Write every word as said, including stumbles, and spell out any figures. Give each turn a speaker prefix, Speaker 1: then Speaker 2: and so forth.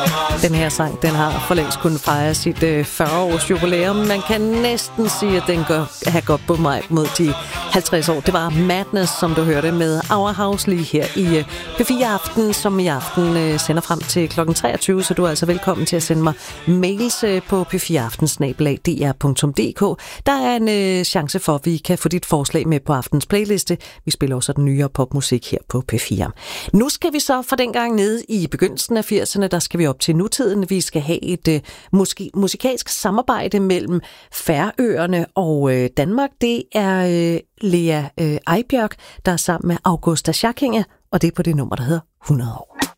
Speaker 1: Den her sang, den har for længst kunnet fejre sit øh, fyrre-års jubilæum. Man kan næsten sige, at den går, har gått på mig mod de halvtreds år. Det var Madness, som du hørte med Our House lige her i øh, P fire Aften, som i aften øh, sender frem til klokken treogtyve. Så du er altså velkommen til at sende mig mails øh, på p fire aften snabel-a d r punktum d k. Der er en øh, chance for, at vi kan få dit forslag med på aftens playliste. Vi spiller også den nyere popmusik her på P fire. Nu skal vi så for den gang nede i begyndelsen af firserne, der skal vi op til nutiden. Vi skal have et øh, musik- musikalsk samarbejde mellem Færøerne og øh, Danmark. Det er øh, Lea øh, Ejbjørk, der er sammen med Augusta Schackinge, og det er på det nummer, der hedder hundrede år.